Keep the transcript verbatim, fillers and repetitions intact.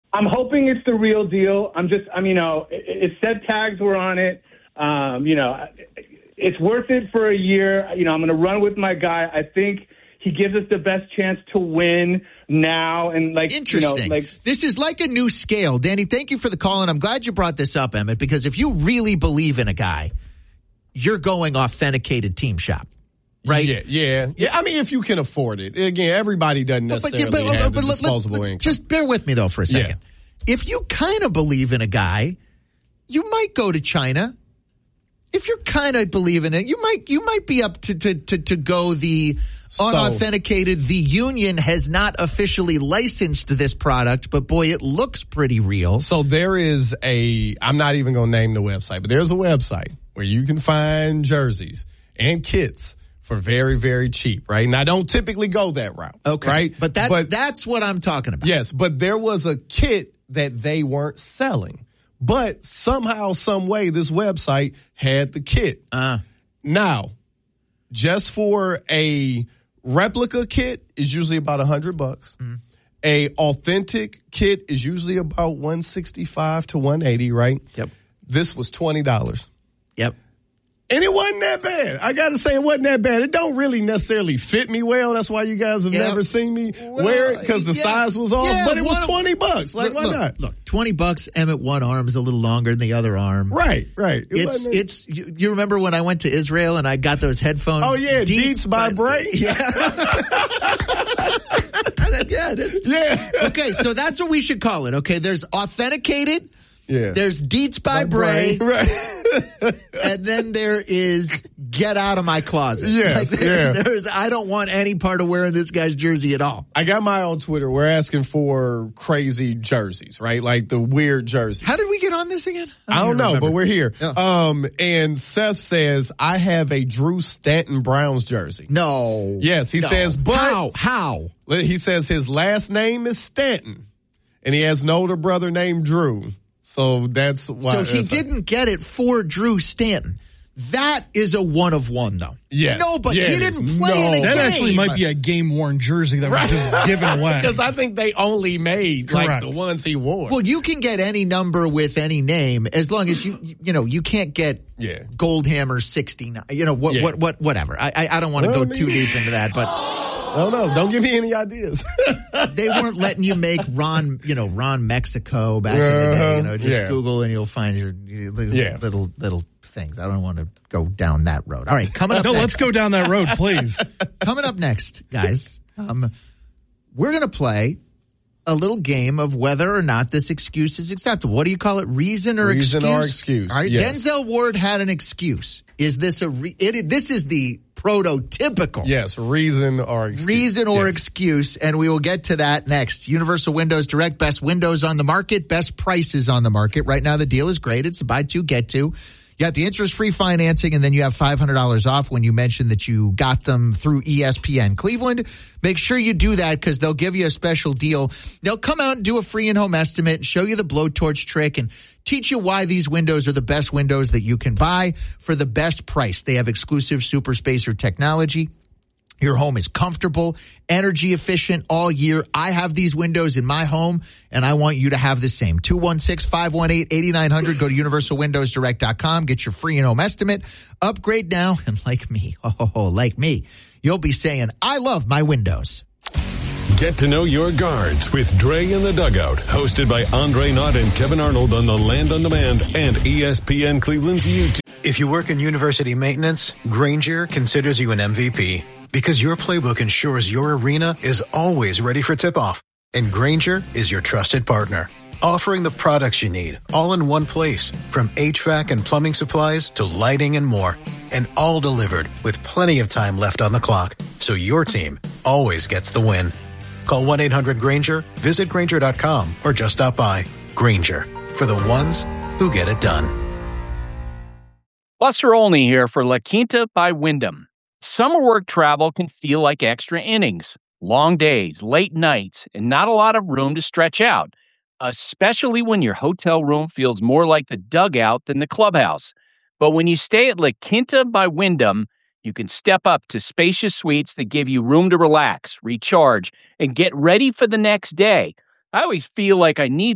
I'm hoping it's the real deal. I'm just, I mean, you know, it, it said tags were on it. Um, you know, it's worth it for a year. You know, I'm going to run with my guy. I think he gives us the best chance to win now. And like, interesting. You know, like, this is like a new scale. Danny, thank you for the call. And I'm glad you brought this up, Emmett, because if you really believe in a guy, you're going authenticated team shop. Right? Yeah, yeah, yeah. I mean, if you can afford it. Again, everybody doesn't necessarily but, but, have but, the disposable let, let, income. Just bear with me, though, for a second. Yeah. If you kind of believe in a guy, you might go to China. If you're kind of believe in it, you might you might be up to to to, to go the unauthenticated. So, the union has not officially licensed this product, but boy, it looks pretty real. So there is a, I'm not even going to name the website, but there's a website where you can find jerseys and kits for very, very cheap, right? And I don't typically go that route. Okay. Right? But that's but, that's what I'm talking about. Yes, but there was a kit that they weren't selling. But somehow, some way, this website had the kit. Uh. Now, just for a replica kit is usually about a hundred bucks. Mm. A authentic kit is usually about one sixty-five to one eighty, right? Yep. This was twenty dollars. Yep. And it wasn't that bad. I got to say, it wasn't that bad. It don't really necessarily fit me well. That's why you guys have yeah. never seen me well, wear it, because the yeah. size was off. Yeah, but it was one, twenty bucks. Like, look, why look, not? Look, twenty bucks. Emmett, one arm's a little longer than the other arm. Right, right. It it's it's. You, you remember when I went to Israel and I got those headphones? Oh yeah, Deets, Deets by Bray. Yeah. yeah, it is. Yeah. Okay, so that's what we should call it. Okay, there's authenticated. Yeah. There's Deets by, by Bray. Bray. Right. And then there is get out of my closet. Yes, like, yeah. There's I don't want any part of wearing this guy's jersey at all. I got my on Twitter. We're asking for crazy jerseys, right? Like the weird jerseys. How did we get on this again? I don't, I don't know, remember. But we're here. Yeah. Um, and Seth says, I have a Drew Stanton Browns jersey. No. Yes, he no. says, but. How? How? He says his last name is Stanton, and he has an older brother named Drew. So that's why. So he didn't a, get it for Drew Stanton. That is a one of one, though. Yes. No, but yeah, he didn't play no. in a that game. That actually might be a game-worn jersey that right. was just given away. Because I think they only made Correct. like the ones he wore. Well, you can get any number with any name as long as you, you know, you can't get yeah. Goldhammer sixty-nine. You know, what, yeah. what, what, whatever. I, I, I don't want to well, go I mean, too deep into that, but. I don't know. Don't give me any ideas. They weren't letting you make Ron, you know, Ron Mexico back uh, in the day. You know, just yeah. Google and you'll find your, your little, yeah. little little things. I don't want to go down that road. All right, coming up no, next. let's go down that road, please. Coming up next, guys, um, we're going to play a little game of whether or not this excuse is acceptable. What do you call it? Reason or Reason excuse? or excuse. All right, yes. Denzel Ward had an excuse. Is this a re- it, this is the prototypical. Yes, reason or excuse. Reason or yes. excuse, and we will get to that next. Universal Windows Direct, best windows on the market, best prices on the market. Right now the deal is great. It's a buy two, get two. You got the interest-free financing, and then you have five hundred dollars off when you mention that you got them through E S P N Cleveland. Make sure you do that because they'll give you a special deal. They'll come out and do a free in-home estimate and show you the blowtorch trick and teach you why these windows are the best windows that you can buy for the best price. They have exclusive super spacer technology. Your home is comfortable, energy efficient all year. I have these windows in my home, and I want you to have the same. two one six, five one eight, eight nine zero zero. Go to universal windows direct dot com. Get your free in-home estimate. Upgrade now, and like me, oh, like me, you'll be saying, I love my windows. Get to know your guards with Dre in the Dugout, hosted by Andre Knott and Kevin Arnold on the Land on Demand and E S P N Cleveland's YouTube. If you work in university maintenance, Grainger considers you an M V P because your playbook ensures your arena is always ready for tip-off. And Grainger is your trusted partner, offering the products you need all in one place, from H V A C and plumbing supplies to lighting and more. And all delivered with plenty of time left on the clock, so your team always gets the win. Call one eight hundred Grainger, visit Grainger dot com, or just stop by. Grainger, for the ones who get it done. Buster Olney here for La Quinta by Wyndham. Summer work travel can feel like extra innings. Long days, late nights, and not a lot of room to stretch out, especially when your hotel room feels more like the dugout than the clubhouse. But when you stay at La Quinta by Wyndham, you can step up to spacious suites that give you room to relax, recharge, and get ready for the next day. I always feel like I need